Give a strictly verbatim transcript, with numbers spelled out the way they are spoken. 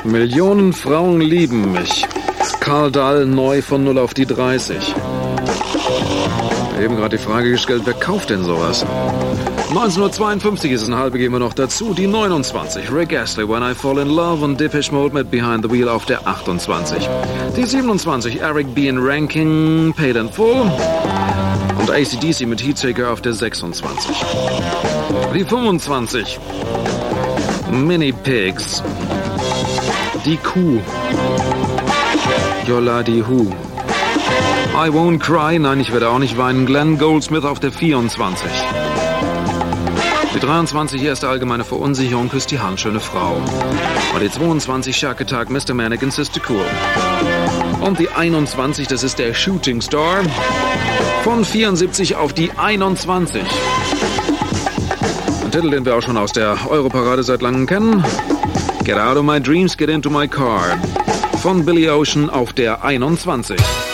Millionen Frauen lieben mich. Karl Dahl neu von null auf die dreißig. Eben gerade die Frage gestellt, wer kauft denn sowas? neunzehnhundertzweiundfünfzig ist es, eine halbe gehen wir noch dazu. Die neunundzwanzig, Rick Astley, When I Fall in Love und Depeche Mode mit Behind the Wheel auf der achtundzwanzig. Die siebenundzwanzig, Eric B. in Ranking, Paid in Full. Und A C D C mit Heatseeker auf der sechsundzwanzig. Die fünfundzwanzig, Mini Pigs. Die Kuh. Yola die Hu. I Won't Cry, nein, ich werde auch nicht weinen. Glenn Goldsmith auf der vierundzwanzig. Die dreiundzwanzig, erste allgemeine Verunsicherung, küsst die Hand, schöne Frau. Und die zweiundzwanzig, Shack Attack, Mister Mannequin, Sister Cool. Und die einundzwanzig, das ist der Shooting Star. Von vierundsiebzig auf die einundzwanzig. Ein Titel, den wir auch schon aus der Europarade seit langem kennen. Get out of my dreams, get into my car. Von Billy Ocean auf der einundzwanzig.